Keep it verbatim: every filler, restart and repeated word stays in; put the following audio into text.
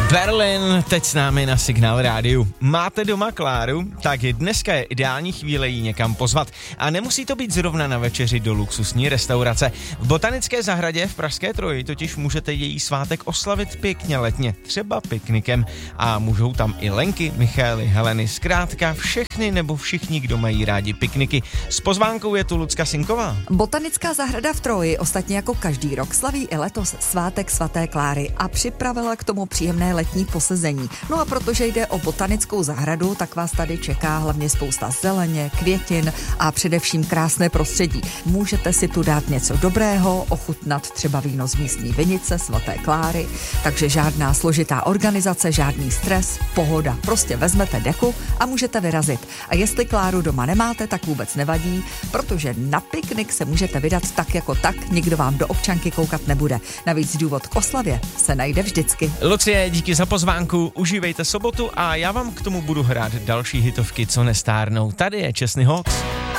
Berlin, teď s námi na Signál rádiu. Máte doma Kláru? Tak dneska je ideální chvíle jí někam pozvat. A nemusí to být zrovna na večeři do luxusní restaurace. V Botanické zahradě v Pražské Troji totiž můžete její svátek oslavit pěkně letně, třeba piknikem. A můžou tam i Lenky, Michaely, Heleny, zkrátka všechny nebo všichni, kdo mají rádi pikniky. S pozvánkou je tu Lucka Sinková. Botanická zahrada v Troji ostatně jako každý rok slaví i letos svátek svaté Kláry a připravila k tomu příjemné letní posezení. No a protože jde o botanickou zahradu, tak vás tady čeká hlavně spousta zeleně, květin a především krásné prostředí. Můžete si tu dát něco dobrého, ochutnat třeba víno z místní vinice svaté Kláry, takže žádná složitá organizace, žádný stres, pohoda. Prostě vezmete deku a můžete vyrazit. A jestli Kláru doma nemáte, tak vůbec nevadí, protože na piknik se můžete vydat tak jako tak, nikdo vám do občanky koukat nebude. Navíc důvod k oslavě se najde vždycky. Lucie, díky za pozvánku, užívejte sobotu a já vám k tomu budu hrát další hitovky, co nestárnou. Tady je Čestný Hot.